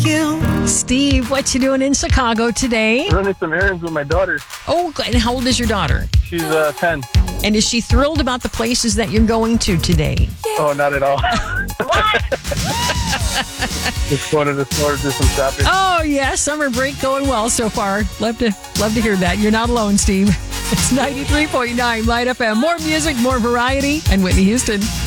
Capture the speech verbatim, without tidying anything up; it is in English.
Steve, what you doing in Chicago today? Running some errands with my daughter. Oh, and how old is your daughter? She's uh, ten. And is she thrilled about the places that you're going to today? Oh, not at all. Just going to the store to do some shopping. Oh, yeah. Summer break going well so far. Love to love to hear that. You're not alone, Steve. It's ninety-three point nine Light F M. More music, more variety, and Whitney Houston.